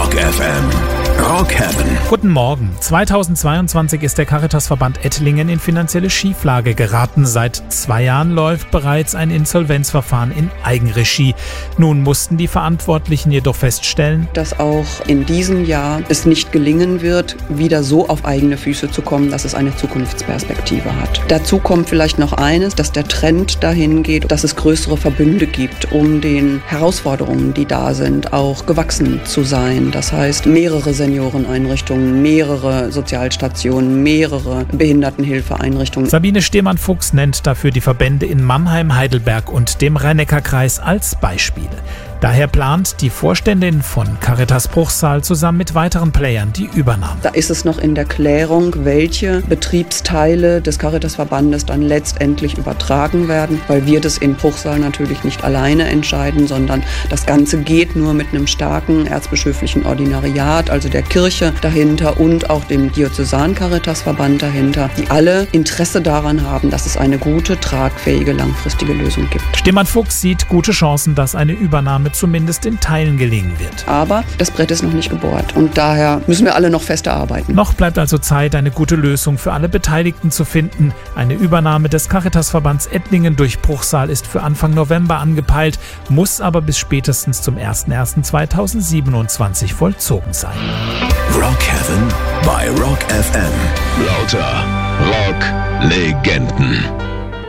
Rock FM. Rock Heaven. Guten Morgen. 2022 ist der Caritasverband Ettlingen in finanzielle Schieflage geraten. Seit 2 Jahren läuft bereits ein Insolvenzverfahren in Eigenregie. Nun mussten die Verantwortlichen jedoch feststellen, dass auch in diesem Jahr es nicht gelingen wird, wieder so auf eigene Füße zu kommen, dass es eine Zukunftsperspektive hat. Dazu kommt vielleicht noch eines, dass der Trend dahin geht, dass es größere Verbünde gibt, um den Herausforderungen, die da sind, auch gewachsen zu sein. Das heißt, mehrere Senioreneinrichtungen, mehrere Sozialstationen, mehrere Behindertenhilfeeinrichtungen. Sabine Stehmann-Fuchs nennt dafür die Verbände in Mannheim, Heidelberg und dem Rhein-Neckar-Kreis als Beispiele. Daher plant die Vorständin von Caritas Bruchsal zusammen mit weiteren Playern die Übernahme. Da ist es noch in der Klärung, welche Betriebsteile des Caritasverbandes dann letztendlich übertragen werden, weil wir das in Bruchsal natürlich nicht alleine entscheiden, sondern das Ganze geht nur mit einem starken erzbischöflichen Ordinariat, also der Kirche dahinter und auch dem Diözesan-Caritasverband dahinter, die alle Interesse daran haben, dass es eine gute, tragfähige, langfristige Lösung gibt. Stehmann-Fuchs sieht gute Chancen, dass eine Übernahme zumindest in Teilen gelingen wird. Aber das Brett ist noch nicht gebohrt und daher müssen wir alle noch fester arbeiten. Noch bleibt also Zeit, eine gute Lösung für alle Beteiligten zu finden. Eine Übernahme des Caritasverbands Ettlingen durch Bruchsal ist für Anfang November angepeilt, muss aber bis spätestens zum 01.01.2027 vollzogen sein. Rock Heaven bei Rock FM. Lauter Rock-Legenden.